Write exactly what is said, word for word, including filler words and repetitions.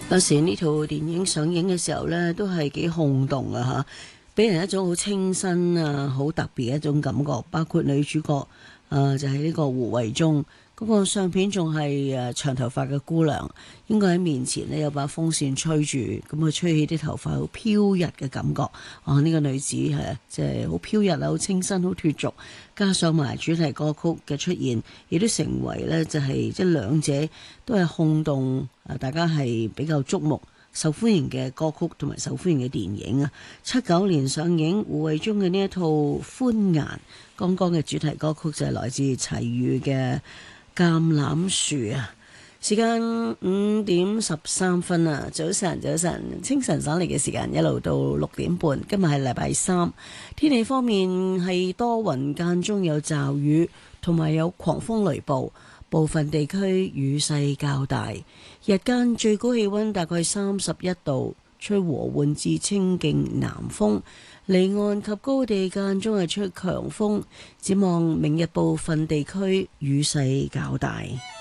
有時呢套電影上映嘅時候呢，都係幾轟動啊嚇，俾人一種好清新啊、好特別嘅一種感覺。包括女主角，誒、呃、就係、是、呢個胡慧中，嗰、那個相片仲係誒長頭髮嘅姑娘，應該喺面前呢有把風扇吹住，咁佢吹起啲頭髮好飄逸嘅感覺。啊，呢、這個女子係即係好飄逸啊，好清新，好脫俗。加上埋主題歌曲嘅出現，亦都成為呢就係即係兩者都係轟動，誒大家係比較矚目、受歡迎嘅歌曲同埋受歡迎嘅電影啊。七九年上映，胡慧中嘅呢一套《歡顏》，剛剛嘅主題歌曲就係來自齊豫嘅《橄欖樹》啊。時間五點十三分啊，早晨早晨，清晨省嚟嘅時間一路到六點半。今日係禮拜三，天氣方面係多雲間中有驟雨，同埋有狂風雷暴，部分地區雨勢較大。日間最高氣溫大概三十一度，吹和緩至清勁南風，離岸及高地間中係吹強風。展望明日部分地區雨勢較大。